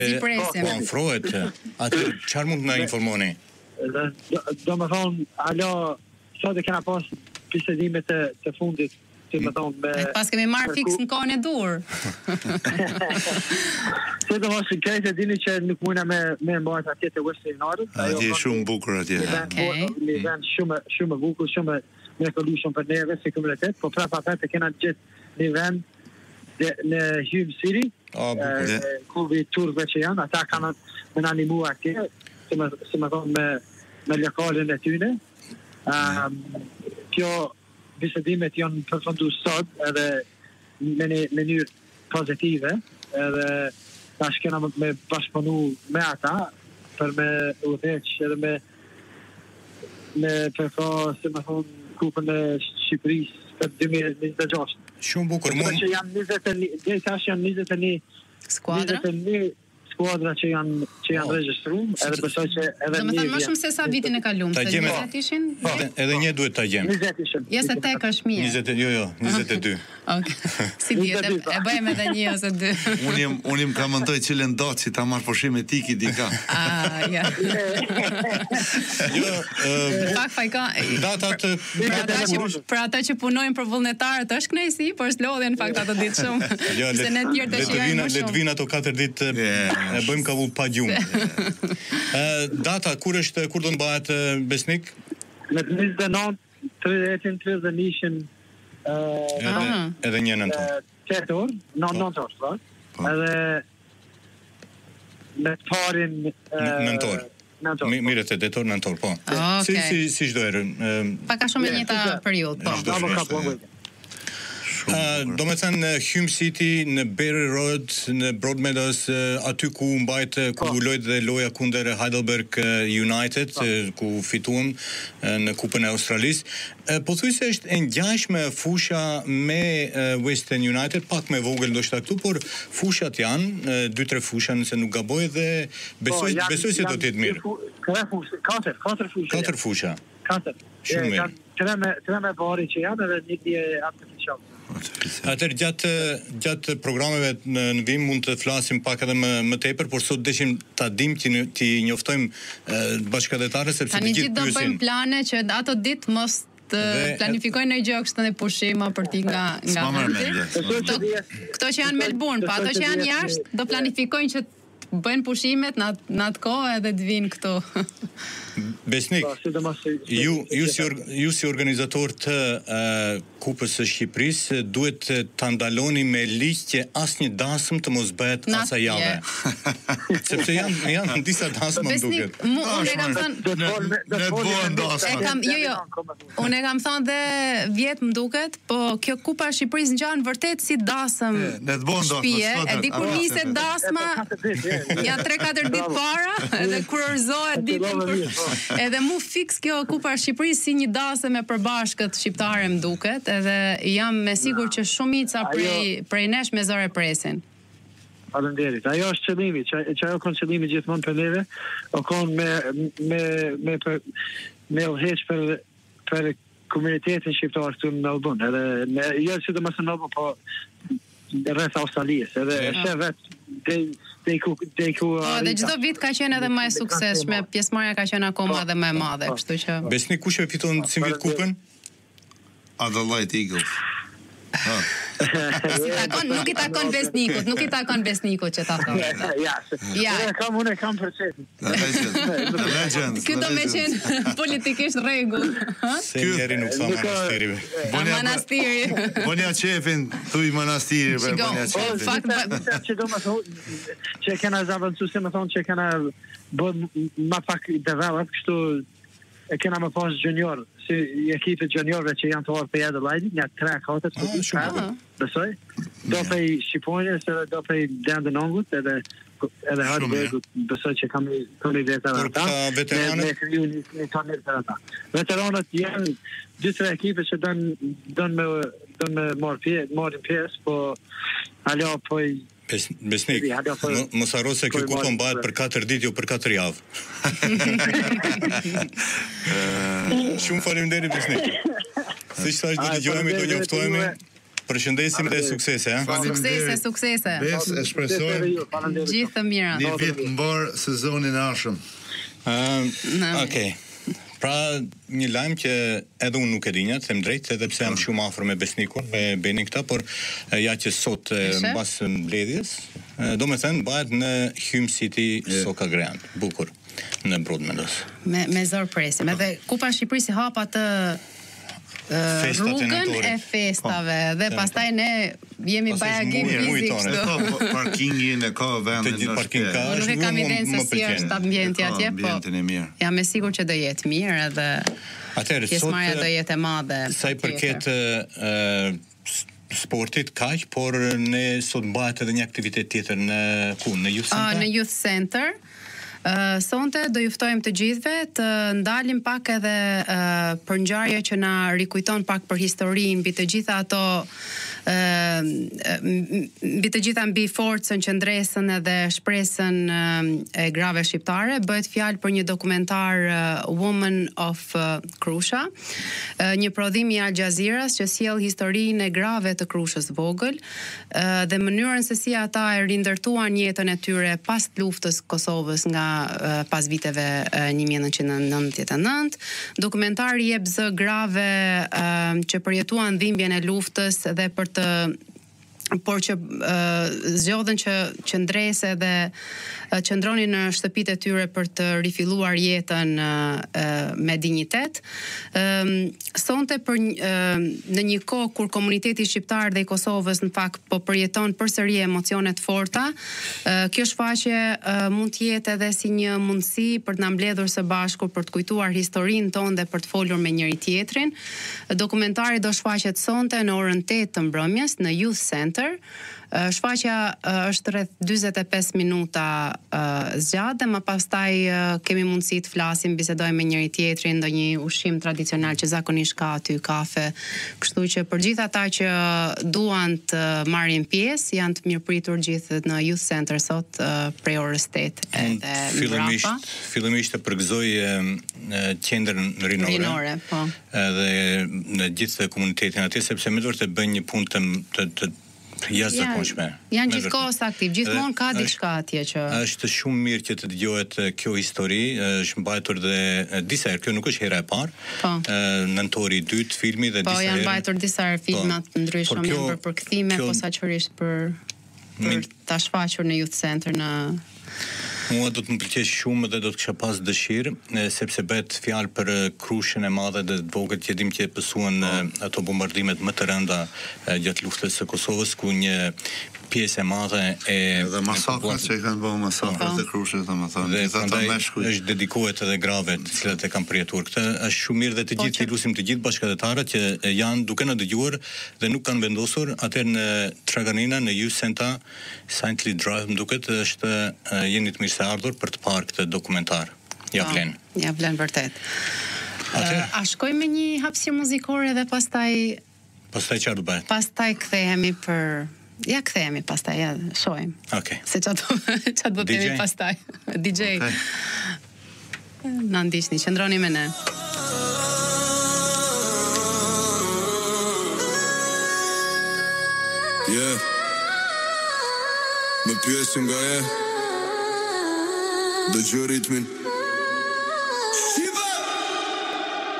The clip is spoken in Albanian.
Po afrohet, atë çfarë mund na informoni? Do më thonë, alo, sot e kena pas bisedime të fundit, si më thonë, pas kemi marrë fiks në kohën e dur. Se do mos krejtë e dini që nuk muna me mbajt atje të Westernarët. Atje shumë bukur atje. Një vend shumë bukur, shumë mrekullueshëm për neve si komunitet, po prapa atë kena gjithë një vend në Hume City, ku vi turve që janë, ata kanë me në animu atje, si më thonë me lokalin e tyne. Kjo bisedimet janë përfundu sot edhe me një mënyrë pozitive, edhe tash kena me bashkëpunu me ata për me udhëheq edhe me përka, si më thonë, kupën e Shqipërisë për 2026. Shumë bukur mund. Që janë 21, tash janë 21 skuadra që janë regjistruar, edhe besoj që edhe do të thënë më shumë se sa vitin e kaluar, se 20 ishin. Edhe një duhet ta gjem. 20 ishin. Jo se tek është mirë. 22. Okej. Si dihet, e bëjmë edhe një ose dy. Unë jam ka mendoj cilën datë si ta marr pushim me tiki dika. Ja. Jo, pak ka datat për ata që punojnë për vullnetarët është kënaqësi, por s'lodhen në fakt ato ditë shumë. Se ne të tjerë të shijojmë le të vinë ato 4 ditë e bëjmë kavull pa gjumë. Data kur do të bëhet Besnik? Me 29, 30 edhe një nëntor. Tetor, nëntor, pra. Edhe me parin nëntor. Mirë të detor nëntor, po. Si çdo herë. Pak a shumë e njëjta periudhë, po. Do me thënë Hume City, në Berry Road, në Broadmeadows, aty ku mbajt, ku lojt dhe loja kundër Heidelberg United, ku fituam në Kupën e Australisë. Po thuaj se është e ngjashme fusha me Western United, pak me vogël ndoshta këtu, por fushat janë 2-3 fusha nëse nuk gaboj dhe besoj se do të jetë mirë. 4 fusha. Shumë mirë. 3 me bari që janë edhe një artificial. Atër gjatë programeve në vim mund të flasim pak edhe më tepër, por sot deshim ta dim ti njoftojmë bashkëdhetarët sepse të gjithë do bëjmë plane që ato ditë mos të planifikojnë në gjë kështu në pushima për ti nga vendi. Këto që janë Melbourne, pa ato që janë jashtë do planifikojnë që bëjnë pushimet në atë kohë edhe të vinë këtu. Besnik, ju si organizator të Kupës së Shqipërisë duhet të ndaloni me ligj që asnjë dasëm të mos bëhet asaj jave. Sepse janë disa dasma më duket. Unë kam thënë, unë kam thënë dhe vjet më duket, po kjo Kupa e Shqipërisë ngjan vërtet si dasëm. Shtëpie, e di kur niset dasma, ja 3-4 ditë para, edhe kur orëzohet ditën. Edhe mu fiks kjo Kupa e Shqipërisë si një dasëm e përbashkët shqiptare më duket, edhe jam me sigur që shumica prej nesh me zore presin. Faleminderit. Ajo është qëllimi, që ajo kanë qëllimi gjithmonë për neve, o kanë me udhëheq për komunitetin shqiptar këtu në Melbourne, edhe jo sidomos në Melbourne, po rreth Australisë, edhe është vetë dhe çdo vit ka qenë edhe më e suksesshme, pjesëmarrja ka qenë akoma edhe më e madhe, kështu që Besnik kush e fiton si vit kupën? Adelaide Eagles. Nuk i takon Besnikut që ta thonë. Ja. Unë kam përçetin. Legend. Ky do me qenë politikisht rregull. Se njeri nuk tha manastiri. Manastiri. Bonja qefin, thuj manastiri. Që do më thonë, që kena zavancu, se më thonë që kena bërë ma pak develop, kështu e kena më pas junior, si ekipet juniorve që janë të orë për Adelaide, nga 3-4, besoj. Do për Shqiponjës, edhe do për Dendën Ongut, edhe Hartbergut, besoj që kam i veteranët. Me kriju një tonir për ata. Veteranët janë 2-3 ekipe që dënë me marrin pjesë, po alo po i Besnik, mos harro se kjo kupon bëhet për 4 ditë, jo për 4 javë. Shumë faleminderit Besnik. Siç thash, do dëgjohemi, do njoftohemi Përshëndesim dhe suksese, ha. Suksese. Besë, shpresoj gjithë të mira. Një vit mbar sezonin e ardhshëm. Okej. Pra, një lajm që edhe unë nuk e dinja, them drejt, edhe pse jam shumë afër me Besnikun, me Benin këta, por ja që sot mbas mbledhjes, domethënë bëhet në Hume City Soka Grand, bukur, në Broadmeadows. Me zor presim. Edhe Kupa e Shqipërisë hap atë rrugën e festave dhe pastaj ne jemi bajagim fizik. Parkingin e ka vendin në shtëpi. Nuk e kam idenë se si është ambienti atje, po jam e sigurt që do jetë mirë edhe pjesëmarrja do jetë e madhe. Sa i përket sportit kaq, por ne sot bëhet edhe një aktivitet tjetër në Youth Center. Në Youth Center. Sonte do ju ftojmë të gjithëve të ndalim pak edhe për ngjarje që na rikujton pak për historinë mbi të gjitha ato mbi forcën, qëndresën edhe shpresën e grave shqiptare. Bëhet fjalë për një dokumentar Woman of Krusha, një prodhim i Al Jazeeras që sjell historinë e grave të Krushës vogël dhe mënyrën se si ata e rindërtuan jetën e tyre pas luftës Kosovës nga pas viteve 1999. Dokumentari jep zë grave që përjetuan dhimbjen e luftës dhe por që zgjodhen që qëndrese dhe qëndronin në shtëpitë e tyre për të rifilluar jetën me dinjitet. Sonte në një kohë kur komuniteti shqiptar dhe i Kosovës në fakt po përjeton përsëri emocione të forta, kjo shfaqje mund të jetë edhe si një mundësi për të na mbledhur së bashku, për të kujtuar historinë tonë dhe për të folur me njëri tjetrin. Dokumentari do shfaqet sonte në orën 8 të mbrëmjes në Youth Center. Shfaqja është rreth 45 minuta zgjatë dhe më pastaj kemi mundësi të flasim, bisedojmë me njëri tjetrin, ndonjë ushqim tradicional që zakonisht ka aty, kafe. Kështu që për gjithë ata që duan të marrin pjesë, janë të mirëpritur gjithë në Youth Center sot prej orës 8 edhe mbrapa. Fillimisht të përgëzoj qendrën rinore. Po. Edhe në gjithë komunitetin aty, sepse me vërtet bën një punë të jashtëzakonshme. Janë gjithkohës aktiv, gjithmonë ka diçka atje që është shumë mirë që të dëgohet kjo histori, është mbajtur dhe disa herë, kjo nuk është hera e parë. Nëntori i dytë filmi dhe disa herë. Janë mbajtur disa herë filma të ndryshëm për përkthime, posaçërisht për ta shfaqur në Youth Center në Mua do të më pëlqej shumë dhe do të kisha pas dëshirë, sepse bëhet fjalë për Krushën e madhe dhe të vogël që dim që pësuan ato bombardimet më të rënda gjatë luftës së Kosovës, ku një pjesë e madhe dhe masakrat që i kanë bërë masakrat e Krushës, domethënë, është dedikohet edhe grave të cilat e kanë përjetuar këtë. Është shumë mirë dhe të gjithë i lutim të gjithë bashkëdhetarët që janë duke na dëgjuar dhe nuk kanë vendosur atëherë në Traganina, në Youth Center, Saintly Drive, më duket është jeni të mirë se ardhur për të parë këtë dokumentar. Ja vlen. Ja vlen vërtet. A shkojmë me një hapësirë muzikore dhe pastaj çfarë do bëhet? Pastaj kthehemi kthehemi pastaj, shohim. Okej. Se çfarë do të themi pastaj. DJ. Na ndiqni, qëndroni me ne. Më pyesin nga dëgjoj ritmin.